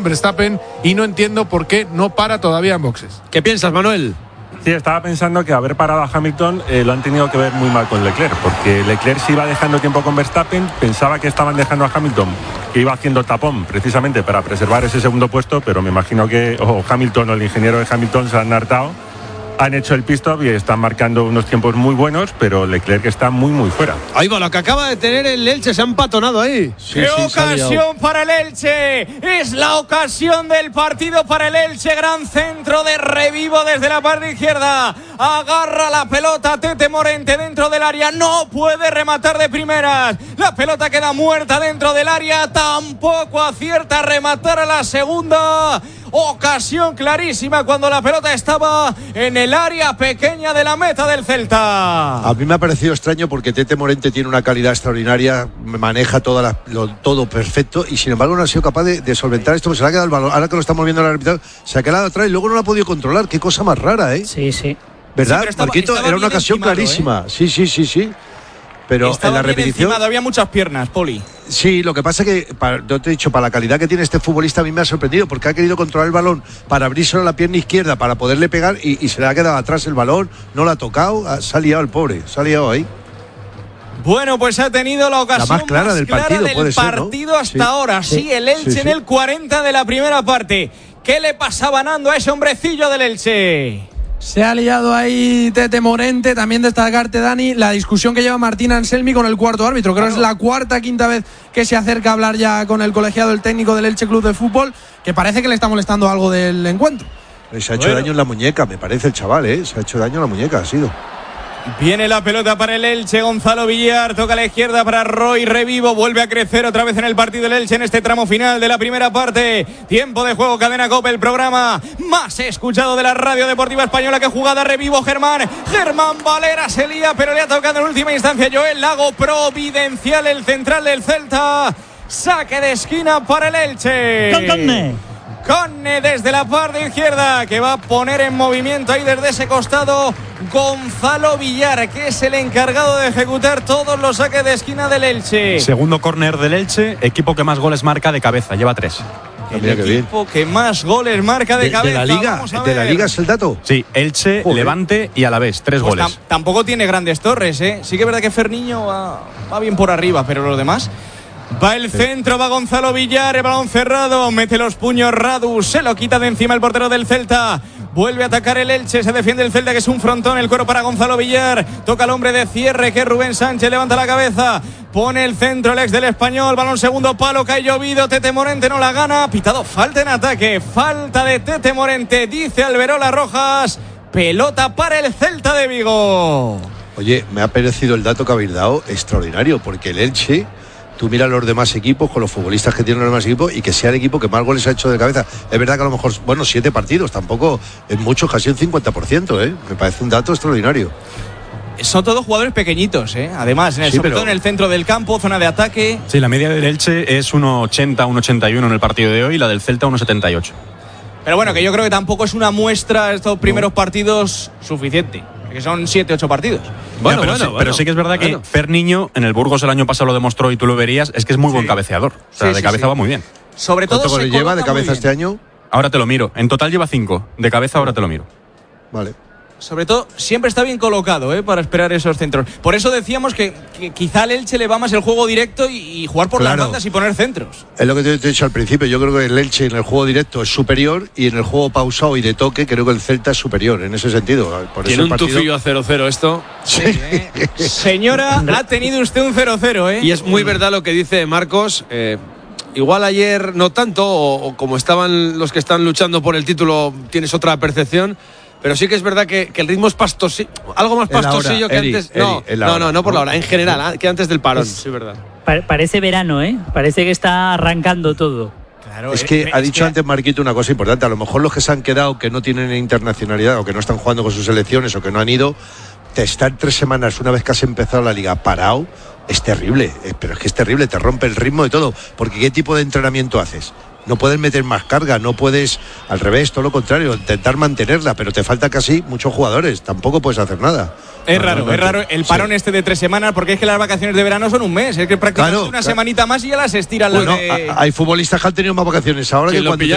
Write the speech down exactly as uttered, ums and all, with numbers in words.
Verstappen y no entiendo por qué no para todavía en boxes. ¿Qué piensas, Manuel? Sí, estaba pensando que haber parado a Hamilton eh, lo han tenido que ver muy mal con Leclerc, porque Leclerc se iba dejando tiempo con Verstappen, pensaba que estaban dejando a Hamilton, que iba haciendo tapón precisamente para preservar ese segundo puesto, pero me imagino que o Hamilton o el ingeniero de Hamilton se han hartado, han hecho el pit stop y están marcando unos tiempos muy buenos, pero Leclerc está muy muy fuera. Ahí va, lo que acaba de tener el Elche, se ha empatonado ahí. Sí, ¡Qué sí, ocasión para el Elche! Es la ocasión del partido para el Elche. Gran centro de Revivo desde la parte izquierda. Agarra la pelota Tete Morente dentro del área. No puede rematar de primeras. La pelota queda muerta dentro del área. Tampoco acierta a rematar a la segunda. Ocasión clarísima cuando la pelota estaba en el área pequeña de la meta del Celta. A mí me ha parecido extraño porque Tete Morente tiene una calidad extraordinaria, maneja toda la, lo, todo perfecto y sin embargo no ha sido capaz de, de solventar esto. Se le ha quedado el balón, ahora que lo estamos viendo en el arbitraje, se ha quedado atrás y luego no lo ha podido controlar. Qué cosa más rara, ¿eh? Sí, sí. ¿Verdad, sí, estaba, Marquito? estaba Era una ocasión encimado, clarísima. ¿eh? Sí, sí, sí, sí. Pero estaba en la bien repetición encimado, había muchas piernas, Poli. Sí, lo que pasa es que, para, yo te he dicho, para la calidad que tiene este futbolista a mí me ha sorprendido porque ha querido controlar el balón para abrirse la pierna izquierda para poderle pegar y, y se le ha quedado atrás el balón, no lo ha tocado, se ha liado el pobre, se ha liado ahí. Bueno, pues ha tenido la ocasión la más clara más del clara partido, del puede ser, partido ¿no? hasta Sí. ahora. Sí, sí, el Elche sí, sí. En el cuarenta de la primera parte. ¿Qué le pasaba Nando a ese hombrecillo del Elche? Se ha liado ahí Tete Morente, también destacarte, Dani, la discusión que lleva Martín Anselmi con el cuarto árbitro. Creo que claro. Es la cuarta, quinta vez que se acerca a hablar ya con el colegiado, el técnico del Elche Club de Fútbol, que parece que le está molestando algo del encuentro. Se ha hecho bueno. daño en la muñeca, me parece el chaval, ¿eh? Se ha hecho daño en la muñeca, ha sido. Viene la pelota para el Elche, Gonzalo Villar, toca a la izquierda para Roy Revivo, vuelve a crecer otra vez en el partido el Elche en este tramo final de la primera parte. Tiempo de juego, Cadena COPE, el programa más escuchado de la radio deportiva española. Que jugada, Revivo, Germán, Germán Valera se lía, pero le ha tocado en última instancia Joel Lago, providencial el central del Celta. Saque de esquina para el Elche. Con Conne. Conne desde la parte izquierda, que va a poner en movimiento ahí desde ese costado Gonzalo Villar, que es el encargado de ejecutar todos los saques de esquina del Elche. Segundo córner del Elche, equipo que más goles marca de cabeza, lleva tres. El Mira equipo que, que más goles marca de, de cabeza. ¿De la Liga? ¿De la Liga es el dato? Sí, Elche, Joder. Levante y Alavés, tres pues goles. Tam- tampoco tiene grandes torres, ¿eh? Sí que es verdad que Ferniño va, va bien por arriba, pero los demás... Va el centro, va Gonzalo Villar, el balón cerrado, mete los puños Radu, se lo quita de encima el portero del Celta. Vuelve a atacar el Elche, se defiende el Celta, que es un frontón, el cuero para Gonzalo Villar. Toca al hombre de cierre, que es Rubén Sánchez, levanta la cabeza, pone el centro, el ex del Español, balón segundo palo, cae llovido, Tete Morente no la gana, pitado falta en ataque, falta de Tete Morente, dice Alberola Rojas, pelota para el Celta de Vigo. Oye, me ha parecido el dato que habéis dado extraordinario, porque el Elche... Tú miras los demás equipos con los futbolistas que tienen los demás equipos y que sea el equipo que más goles ha hecho de cabeza. Es verdad que a lo mejor, bueno, siete partidos, tampoco es mucho, casi un cincuenta por ciento, ¿eh? Me parece un dato extraordinario. Son todos jugadores pequeñitos, ¿eh? Además, en el, sí, sobre pero... todo en el centro del campo, zona de ataque. Sí, la media del Elche es uno ochenta, uno ochenta y uno en el partido de hoy y la del Celta uno setenta y ocho. Pero bueno, que yo creo que tampoco es una muestra estos primeros no. partidos suficiente. Que son siete, ocho partidos. Bueno, ya, pero, bueno, sí, bueno, pero sí que es verdad bueno. que Ferniño en el Burgos el año pasado lo demostró y tú lo verías, es que es muy sí. buen cabeceador. O sea, sí, de sí, cabeza sí. va muy bien. Sobre todo ¿Cuánto se lleva de cabeza este año? Ahora te lo miro. En total lleva cinco. De cabeza ahora te lo miro. Vale. Sobre todo, siempre está bien colocado, ¿eh? Para esperar esos centros. Por eso decíamos que, que quizá al Elche le va más el juego directo y, y jugar por claro. las bandas y poner centros. Es lo que te he dicho al principio. Yo creo que el Elche en el juego directo es superior y en el juego pausado y de toque creo que el Celta es superior en ese sentido. Por Tiene eso un partido... tufillo a cero cero esto. Sí. ¿eh? Señora, ha tenido usted un cero cero, ¿eh? Y es muy verdad lo que dice Marcos. Eh, igual ayer no tanto, o, o como estaban los que están luchando por el título, tienes otra percepción. Pero sí que es verdad que, que el ritmo es pastosillo, algo más pastosillo que Eri, antes. Eri, no, no, hora, no, no por la hora, en general, que antes del parón. Es, sí, verdad. Parece verano, ¿eh? Parece que está arrancando todo. Claro, es que es, ha dicho que... antes Marquito una cosa importante. A lo mejor los que se han quedado, que no tienen internacionalidad o que no están jugando con sus selecciones o que no han ido, te están tres semanas una vez que has empezado la liga parado. Es terrible, pero es que es terrible, te rompe el ritmo de todo. Porque ¿qué tipo de entrenamiento haces? No puedes meter más carga, no puedes, al revés, todo lo contrario, intentar mantenerla, pero te falta casi muchos jugadores, tampoco puedes hacer nada. Es raro, no, no, es raro el parón sí. este de tres semanas, porque es que las vacaciones de verano son un mes, es que prácticamente claro, una claro. semanita más y ya las estiran. Bueno, las de... hay futbolistas que han tenido más vacaciones ahora que cuando